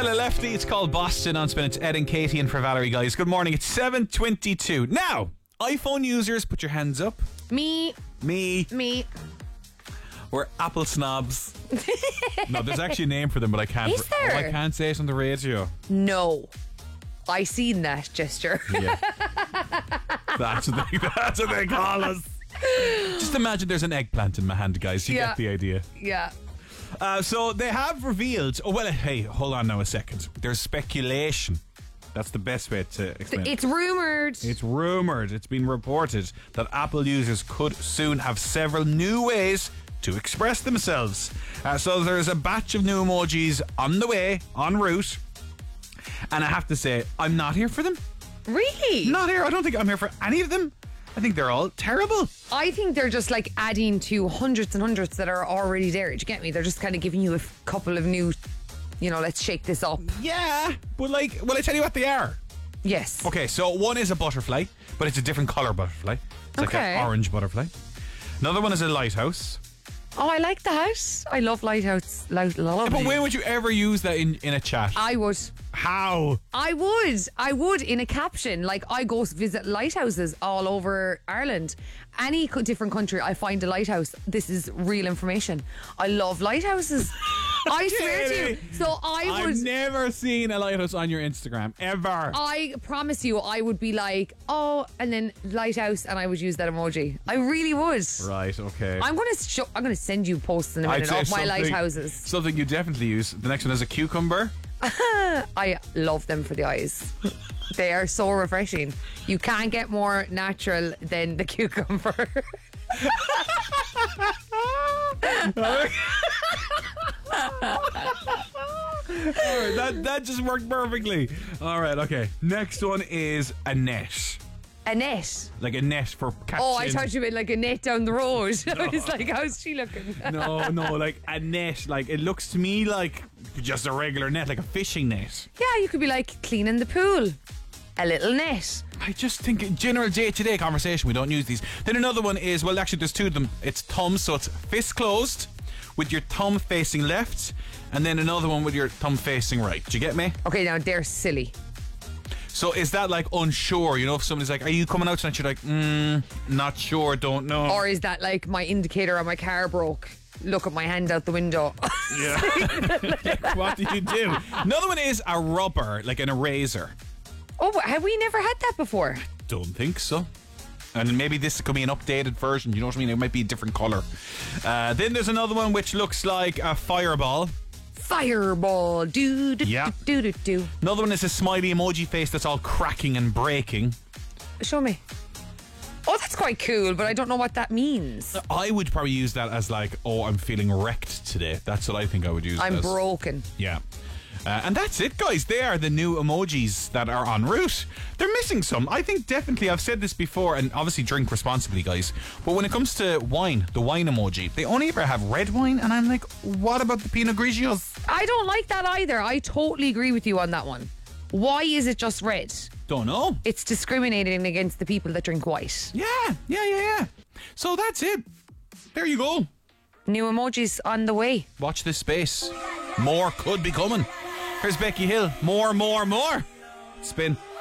Stella Lefty, it's called Boston on Spin. It's Ed and Katie in for Valerie, guys. Good morning. It's 7:22. Now, iPhone users, put your hands up. Me. We're Apple snobs. No, there's actually a name for them, but I can't. Is there? Oh, I can't say it on the radio. No. I seen that gesture. Yeah. That's what they call us. Just imagine there's an eggplant in my hand, guys. You get the idea. Yeah. So they have revealed. Oh well, hey, hold on now a second. There's speculation. That's the best way to explain it. It's rumoured. It's rumoured. It's been reported that Apple users could soon have several new ways to express themselves. So there's a batch of new emojis on the way, en route. And I have to say, I'm not here for them. Really? Not here. I don't think I'm here for any of them. I think they're all terrible. I think they're just like adding to hundreds and hundreds that are already there. Do you get me? They're just kind of giving you a couple of new, let's shake this up. Yeah, but well, I tell you what they are. Yes. Okay, so one is a butterfly, but it's a different colour butterfly. It's like an orange butterfly. Another one is a lighthouse. Oh, I like the house. I love lighthouse. But when would you ever use that in a chat? I would. How? I would in a caption. Like, I go visit lighthouses all over Ireland. Any different country, I find a lighthouse. This is real information. I love lighthouses. I swear to you. So I've never seen a lighthouse on your Instagram, ever. I promise you, I would be like, oh, and then lighthouse, and I would use that emoji. I really would. Right, okay. I'm gonna send you posts in a minute of my lighthouses. Something you definitely use. The next one is a cucumber. I love them for the eyes. They are so refreshing. You can't get more natural than the cucumber. Alright, that just worked perfectly. Alright, okay. Next one is a net. A net? Like a net for catching. Oh, I thought you meant like a net down the road. I was like, how's she looking? No, like a net. Like, it looks to me like just a regular net, like a fishing net. Yeah, you could be like cleaning the pool. A little net. I just think in general day-to-day conversation, we don't use these. Then another one is, well, actually there's two of them. It's thumbs, so it's fist closed with your thumb facing left, and then another one with your thumb facing right. Do you get me? Okay, now they're silly. So is that like unsure? If somebody's like, are you coming out tonight? You're like, not sure, don't know. Or is that like my indicator on my car broke? Look at my hand out the window. Yeah. Like, what do you do? Another one is a rubber, like an eraser. Oh, have we never had that before? Don't think so. And maybe this could be an updated version. You know what I mean? It might be a different colour. Then there's another one which looks like a fireball. Fireball. Do. Another one is a smiley emoji face that's all cracking and breaking. Show me. Oh, that's quite cool, but I don't know what that means. I would probably use that as like, oh, I'm feeling wrecked today. That's what I think I would use. I'm broken. Yeah. And that's it, guys. They are the new emojis that are en route. They're missing some. I think definitely, I've said this before, and obviously drink responsibly, guys. But when it comes to wine, the wine emoji, they only ever have red wine, and I'm like, what about the Pinot Grigios? I don't like that either. I totally agree with you on that one. Why is it just red? Don't know. It's discriminating against the people that drink white. Yeah. So that's it. There you go. New emojis on the way. Watch this space. More could be coming. Here's Becky Hill. More. Spin.